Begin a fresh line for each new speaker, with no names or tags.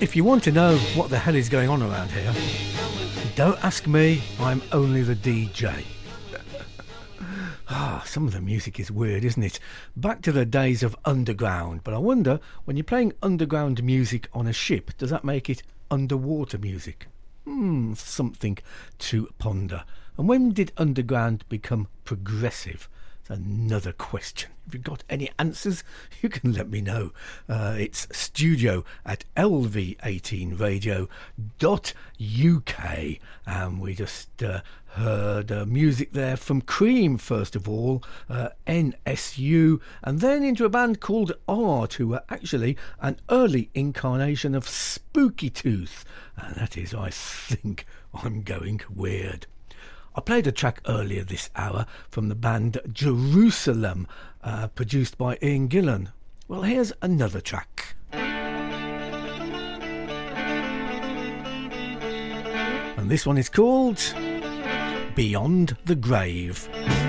If you want to know what the hell is going on around here, don't ask me, I'm only the DJ. Some of the music is weird, isn't it? Back to the days of underground. But I wonder, when you're playing underground music on a ship, does that make it underwater music? Something to ponder. And when did underground become progressive? That's another question. If you've got any answers, you can let me know. It's studio@lv18radio.uk. And we just heard music there from Cream, first of all, NSU, and then into a band called Art, who were actually an early incarnation of Spooky Tooth. And that is, I think, I'm going weird. I played a track earlier this hour from the band Jerusalem, produced by Ian Gillan. Well, here's another track. And this one is called Beyond the Grave.